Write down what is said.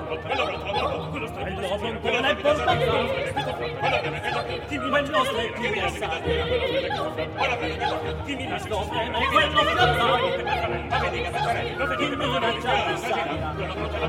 Chi mi nasconde, quello fiammare, dimmi una già